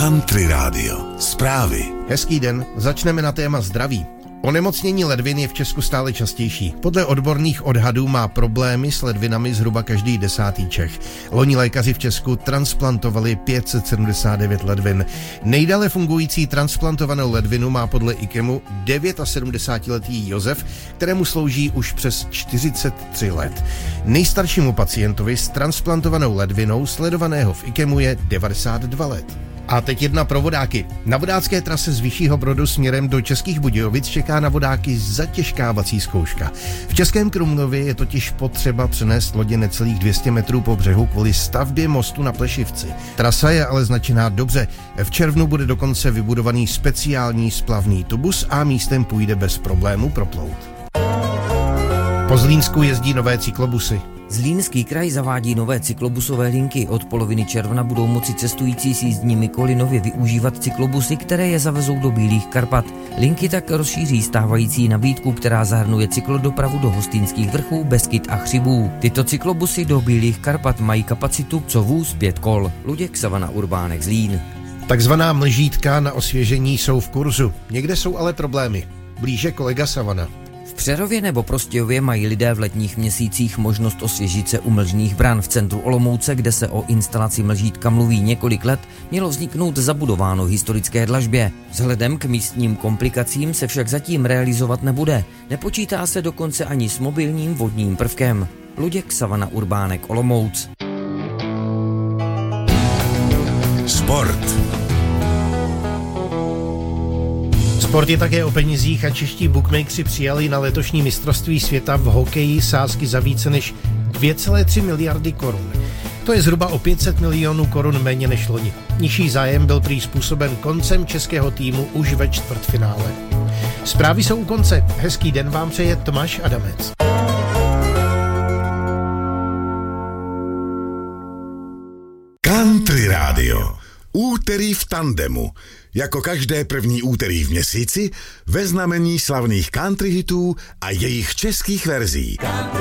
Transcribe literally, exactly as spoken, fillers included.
Country Radio. Zprávy. Hezký den, začneme na téma zdraví. Onemocnění ledvin je v Česku stále častější. Podle odborných odhadů má problémy s ledvinami zhruba každý desátý Čech. Loni lékaři v Česku transplantovali pět set sedmdesát devět ledvin. Nejdále fungující transplantovanou ledvinu má podle IKEMu sedmdesátidevítiletý Josef, kterému slouží už přes čtyřicet tři let. Nejstaršímu pacientovi s transplantovanou ledvinou sledovaného v IKEMu je devadesát dva let. A teď jedna pro vodáky. Na vodácké trase z Vyššího Brodu směrem do Českých Budějovic čeká na vodáky zatěžkávací zkouška. V Českém Krumlově je totiž potřeba přenést lodě necelých dvě stě metrů po břehu kvůli stavbě mostu na Plešivci. Trasa je ale značená dobře. V červnu bude dokonce vybudovaný speciální splavný tubus a místem půjde bez problémů proplout. Po Zlínsku jezdí nové cyklobusy. Zlínský kraj zavádí nové cyklobusové linky. Od poloviny června budou moci cestující s jízdními koly nově využívat cyklobusy, které je zavezou do Bílých Karpat. Linky tak rozšíří stávající nabídku, která zahrnuje cyklodopravu do Hostýnských vrchů, Beskyd a Chřibů. Tyto cyklobusy do Bílých Karpat mají kapacitu co vůz pět kol. Luděk Savana, Urbánek, Zlín. Takzvaná mlžítka na osvěžení jsou v kurzu. Někde jsou ale problémy. Blíže kolega Savana. V Přerově nebo Prostějově mají lidé v letních měsících možnost osvěžit se u mlžných bran. V centru Olomouce, kde se o instalaci mlžítka mluví několik let, mělo vzniknout zabudováno historické dlažbě. Vzhledem k místním komplikacím se však zatím realizovat nebude. Nepočítá se dokonce ani s mobilním vodním prvkem. Luděk Savana, Urbánek, Olomouc. Sport. Sport je také o penězích a čeští bookmakeri přijali na letošní mistrovství světa v hokeji sázky za více než dvě celé tři miliardy korun. To je zhruba o pět set milionů korun méně než loni. Nižší zájem byl prý způsoben koncem českého týmu už ve čtvrtfinále. Zprávy jsou u konce. Hezký den vám přeje Tomáš Adamec. Country Radio. Úterý v tandemu. Jako každé první úterý v měsíci ve znamení slavných country hitů a jejich českých verzí.